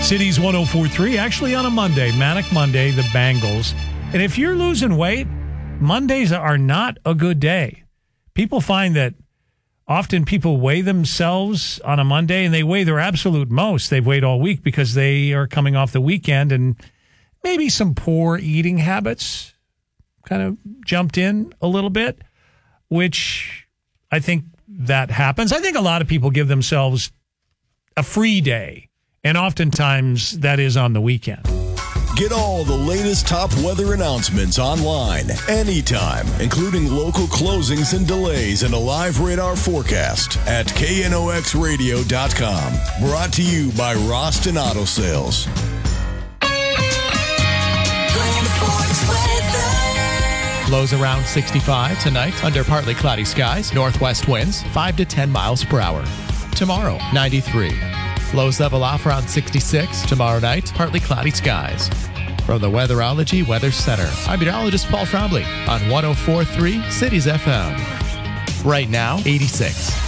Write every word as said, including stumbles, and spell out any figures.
Cities one oh four point three, actually on a Monday, Manic Monday, the Bangles. And if you're losing weight, Mondays are not a good day. People find that often people weigh themselves on a Monday, and they weigh their absolute most. They've weighed all week because they are coming off the weekend, and maybe some poor eating habits kind of jumped in a little bit, which I think that happens. I think a lot of people give themselves a free day, and oftentimes that is on the weekend. Get all the latest top weather announcements online, anytime, including local closings and delays and a live radar forecast at K N O X radio dot com. Brought to you by Roston Auto Sales. Lows around sixty-five tonight under partly cloudy skies. Northwest winds five to ten miles per hour. Tomorrow, ninety-three. Lows level off around sixty-six. Tomorrow night, partly cloudy skies. From the Weatherology Weather Center, I'm meteorologist Paul Trombley on one oh four point three Cities F M. Right now, eighty-six.